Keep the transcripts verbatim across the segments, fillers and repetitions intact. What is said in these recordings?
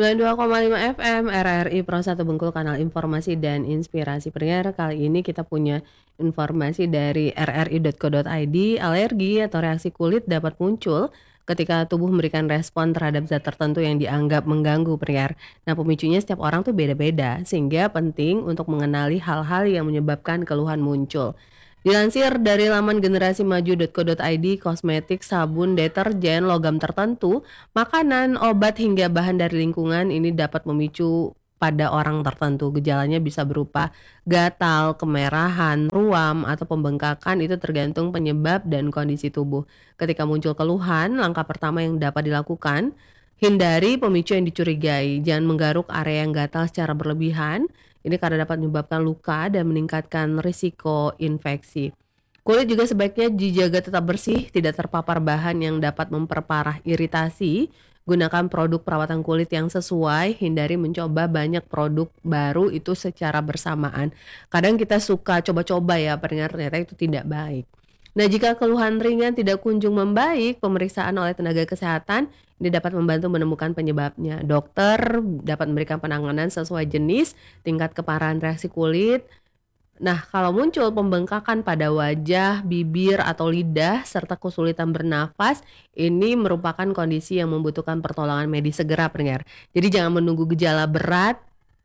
sembilan puluh dua koma lima F M R R I Pro satu Bengkulu, kanal informasi dan inspirasi pendengar. Kali ini kita punya informasi dari r r i dot co dot i d. Alergi atau reaksi kulit dapat muncul ketika tubuh memberikan respon terhadap zat tertentu yang dianggap mengganggu pendengar. Nah, pemicunya setiap orang tuh beda-beda, sehingga penting untuk mengenali hal-hal yang menyebabkan keluhan muncul. Dilansir dari laman generasi maju dot co dot i d, kosmetik, sabun, deterjen, logam tertentu, makanan, obat, hingga bahan dari lingkungan ini dapat memicu pada orang tertentu. Gejalanya bisa berupa gatal, kemerahan, ruam, atau pembengkakan. Itu tergantung penyebab dan kondisi tubuh. Ketika muncul keluhan, langkah pertama yang dapat dilakukan, hindari pemicu yang dicurigai. Jangan menggaruk area yang gatal secara berlebihan. Ini karena dapat menyebabkan luka dan meningkatkan risiko infeksi. Kulit juga sebaiknya dijaga tetap bersih, tidak terpapar bahan yang dapat memperparah iritasi. Gunakan produk perawatan kulit yang sesuai, hindari mencoba banyak produk baru itu secara bersamaan. Kadang kita suka coba-coba ya, pendengar, ternyata itu tidak baik. Nah, jika keluhan ringan tidak kunjung membaik, pemeriksaan oleh tenaga kesehatan ini dapat membantu menemukan penyebabnya. Dokter dapat memberikan penanganan sesuai jenis, tingkat keparahan reaksi kulit. Nah, kalau muncul pembengkakan pada wajah, bibir, atau lidah, serta kesulitan bernafas, ini merupakan kondisi yang membutuhkan pertolongan medis segera, pendengar. Jadi jangan menunggu gejala berat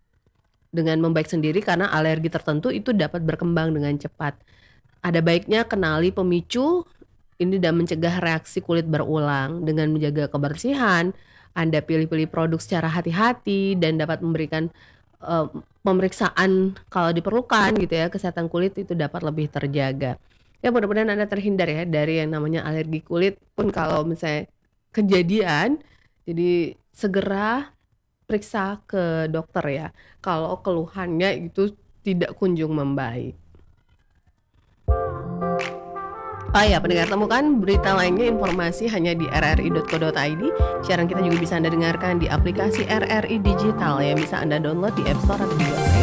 dengan membaik sendiri, karena alergi tertentu itu dapat berkembang dengan cepat. Ada baiknya kenali pemicu ini dan mencegah reaksi kulit berulang. Dengan menjaga kebersihan, Anda pilih-pilih produk secara hati-hati dan dapat memberikan uh, pemeriksaan kalau diperlukan gitu ya. Kesehatan kulit itu dapat lebih terjaga. Ya, mudah-mudahan Anda terhindar ya dari yang namanya alergi kulit. Pun kalau misalnya kejadian, jadi segera periksa ke dokter ya, kalau keluhannya itu tidak kunjung membaik. Oh ya, pendengar, temukan berita lainnya, informasi hanya di r r i dot co dot i d. Siaran kita juga bisa Anda dengarkan di aplikasi R R I Digital yang bisa Anda download di App Store atau di Google Play.